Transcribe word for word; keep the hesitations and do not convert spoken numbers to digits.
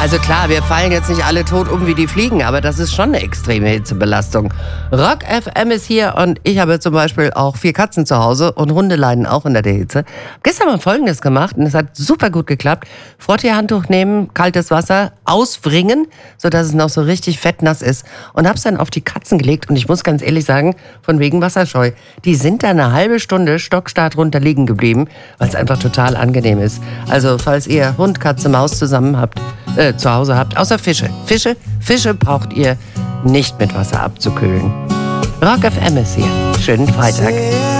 Also klar, wir fallen jetzt nicht alle tot um wie die Fliegen, aber das ist schon eine extreme Hitzebelastung. Rock F M ist hier und ich habe zum Beispiel auch vier Katzen zu Hause und Hunde leiden auch unter der Hitze. Gestern mal Folgendes gemacht und es hat super gut geklappt. Frottee-Handtuch nehmen, kaltes Wasser auswringen, sodass es noch so richtig fettnass ist und habe es dann auf die Katzen gelegt und ich muss ganz ehrlich sagen, von wegen Wasserscheu. Die sind da eine halbe Stunde stockstark runter liegen geblieben, weil es einfach total angenehm ist. Also falls ihr Hund, Katze, Maus zusammen habt, äh, zu Hause habt, außer Fische. Fische, Fische braucht ihr nicht mit Wasser abzukühlen. Rock F M ist hier. Schönen Freitag.